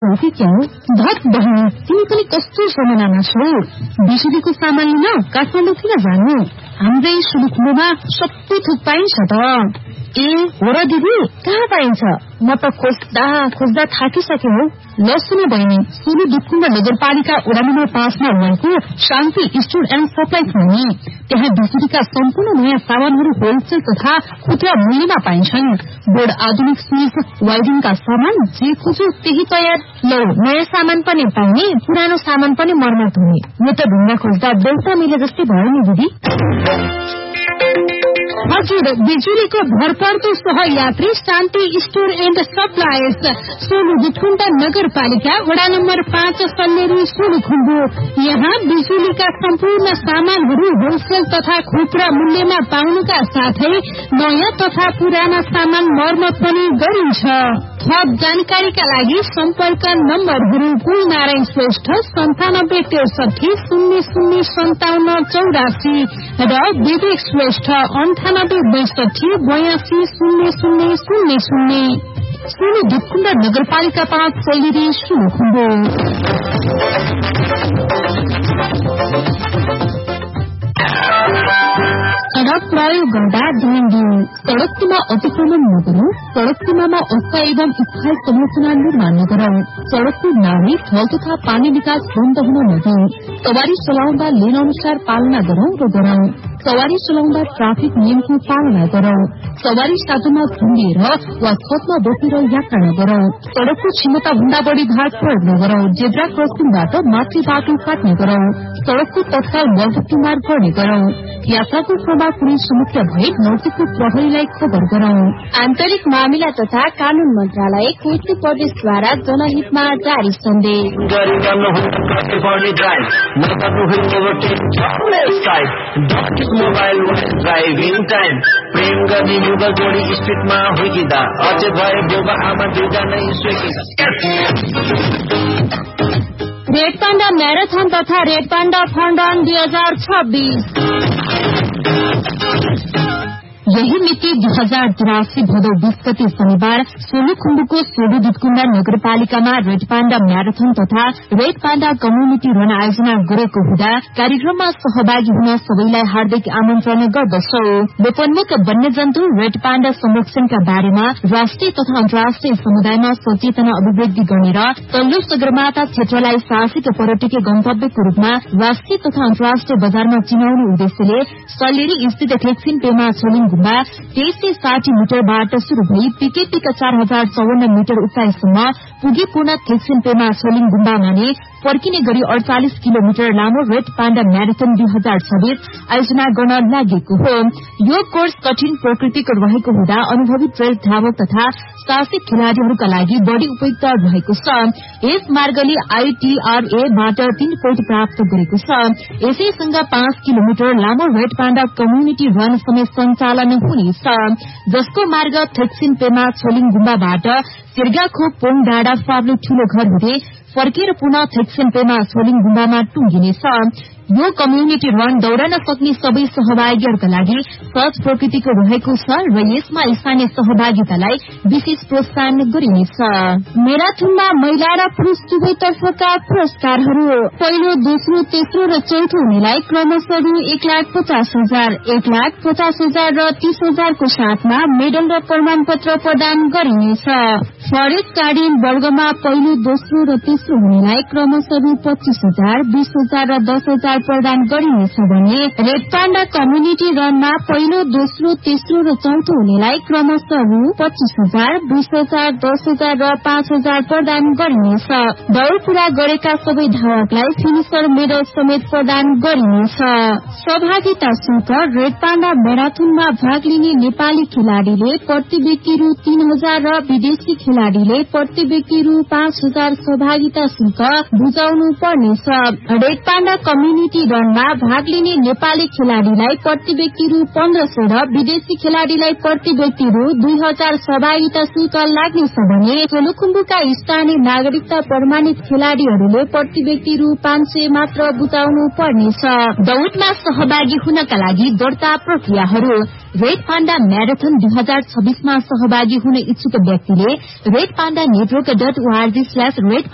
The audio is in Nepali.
हो कि क्या हो? धत बहिनी, तिमी पनि कस्तो समयमा छौ? बिजुलीको सामान लिन काठमाडौँ किन जानु? हाम्रै सुलुखुम्बुमा सबै थोक पाइन्छ त। ए हो र दिदी, कहाँ पाइन्छ? म त खोज्दा थाकिसके हो। ल सुन बहिनी, सोलु दुधकुण्ड नगरपालिका वडा नम्बर 5 मा रहेको शान्ति स्टोर एन्ड सप्लाई छ नि। त्यहाँ बिजुलीका सम्पूर्ण नयाँ सामानहरू होलसेल तथा खुद्रा मूल्यमा पाइन्छन्। बोर्ड, आधुनिक स्विच, वायरिङका सामान, जे खोज्यो त्यही तयार। ल, नयाँ सामान पनि पाउने, पुरानो सामान पनि मर्मत हुने। यो त ढुङ्गा खोज्दा देउता मिले जस्तै भयो नि दिदी। हजुर, बिजुलीको भरपर्दो सहयात्री शान्ति store and suppliers, Solu Dudhkund नगरपालिका वडा नम्बर 5 सल्लेरी सोलुखुम्बु। यहाँ बिजुलीका सम्पूर्ण सामानहरू होलसेल तथा खुद्रा मूल्यमा पाउनुका साथै नयाँ तथा पुराना सामान मर्मत पनि गरिन्छ। थप जानकारीका लागि सम्पर्क नम्बरहरू कुलनारायण श्रेष्ठ 9763 005784 र विवेक श्रेष्ठ 9862 820000। सोलु दुधकुण्ड नगरपालिका 5 सल्लेरी सोलुखुम्बु। सड़क प्रयोग गर्दा ध्यान दिनु। सड़क सीमा अतिक्रमण नगरौं। सड़क सीमामा अस्थायी एवं स्थायी संरचना निर्माण नगरौं। सड़कको नाली, थल तथा पानी निकास बन्द हुन नदिऊ। सवारी चलाउँदा लेन अनुसार पालना गरौं र गराउँ। सवारी चलाउँदा ट्राफिक नियमको पालना गरौं। सवारी साधनमा झुन्डिएर वा छतमा बसेर यात्रा नगरौं। सड़कको क्षमता भन्दा बढ़ी भार प्रयोग नगरौं। जेब्रा क्रसिङबाट माथि बाटो काट्ने गरौं। सड़कको तत्काल मर्मत गर्ने गरौं। यात्राको क्रममा कुनै समस्या भए नजिकको प्रहरीलाई खबर गरौं। आन्तरिक मामिला तथा कानून मन्त्रालय कोशी प्रदेशद्वारा जनहितमा जारी सन्देश। मोबाइल ड्राइभिङ टाइम प्रेम गर्ने युगल जोडी स्ट्रिटमा हुर्किँदा अचेत भए बुबा आमा दुईजना स्वेकिँदा। रेड पाण्डा म्याराथन तथा रेड पाण्डा फन्ड रन 2026 यही मिति 2083 भदौ 20 गते शनिबार सोलुखुम्बुको सोलु दुधकुण्ड नगरपालिकामा रेड पाण्डा म्याराथन तथा रेड पाण्डा कम्युनिटी रन आयोजना गरेको हुँदा कार्यक्रममा सहभागी हुन सबैलाई हार्दिक आमन्त्रण गर्दछौ। लोकोन्मुख वन्यजन्तु रेड पाण्डा संरक्षणका बारेमा राष्ट्रिय तथा अन्तर्राष्ट्रिय समुदायमा सचेतना अभिवृद्धि गर्ने र तल्लो सगरमाथा क्षेत्रलाई साहसिक पर्यटकीय गन्तव्यको रूपमा राष्ट्रिय तथा अन्तर्राष्ट्रिय बजारमा चिनाउने उद्देश्यले सल्लेरी स्थित ठेक्सिन पेमा छोलिङ गुम्बा 2360 मिटरबाट शुरू भई पिकेपिक 4054 मिटर उचाइसम्म पुगी पूर्ण ठेक्सिन पेमा छोलिङ गुम्बामा नै फर्किने गरी 48 किलोमिटर लामो रेड पाण्डा म्याराथन 2026 आयोजना गर्न लागेको हो। यो कोर्स कठिन प्रकृतिको रहेको हुँदा अनुभवी ट्रेल धावक तथा साहसिक खेलाड़ीहरूका लागि बढ़ी उपयुक्त रहेको छ। यस मार्गले ITRA-बाट 3 पोइन्ट प्राप्त गरेको छ। यसैसँग 5 किलोमिटर लामो रेड पाण्डा कम्युनिटी रन समेत सञ्चालन हुनेछ, जसको मार्ग ठेक्सिन पेमा छोलिङ गुम्बाबाट सिर्गाखोप पोङ डाँडा फार्लु ठूलो घर हुँदै फर्केर पुनः ठेक्सिन पेमा छोलिङ गुम्बामा टुंगिनेछ। यो कम्युनिटी रन दौड़न सक्ने सबै सहभागीहरूका लागि सहज प्रकृतिको रहेको छ र यसमा स्थानीय सहभागितालाई विशेष प्रोत्साहन गरिनेछ। म्याराथनमा महिला र पुरूष दुवैतर्फका पुरस्कारहरू पहिलो, दोस्रो, तेस्रो र चौथो हुनेलाई क्रमशः रु 1,50,000, 1,50,000 र 30,000 को साथमा मेडल र प्रमाण पत्र प्रदान गरिनेछ। फरेस्ट गार्डियन वर्गमा पहिलो, दोस्रो र तेस्रो हुनेलाई क्रमशः रु 25,000, 20,000 र 10,000 प्रदान गरिनेछ भने रेड पाण्डा कम्युनिटी रनमा पहिलो, दोस्रो, तेस्रो र चौथो हुनेलाई क्रमशः रु 25,000, 20,000, 10,000 र 5,000 प्रदान गरिनेछ। दौड़ पूरा गरेका सबै धावकलाई फिनिशर मेडल समेत प्रदान गरिनेछ। सहभागिता शुल्क रेड पाण्डा म्याराथनमा भाग लिने नेपाली खेलाड़ीले प्रति व्यक्ति रु 3,000 र विदेशी खेलाड़ीले प्रति व्यक्ति रु 5,000 सहभागिता शुल्क बुझाउनु पर्नेछ। रेड पाण्डा कम्युनिटी रनमा भाग लिने नेपाली खेलाड़ीलाई प्रति व्यक्ति रु 1,500 र विदेशी खेलाड़ीलाई प्रति व्यक्ति रु 2,000 सहभागिता शुल्क लाग्नेछ भने सोलुखुम्बुका स्थानीय नागरिकता प्रमाणित खेलाड़ीहरूले प्रति व्यक्ति रु 500 मात्र बुझाउनु पर्नेछ। दौड़मा सहभागी हुनका लागि दर्ता प्रक्रियाहरू रेड पाण्डा म्याराथन 2026 मा सहभागी हुन इच्छुक व्यक्तिले redpanda.org/red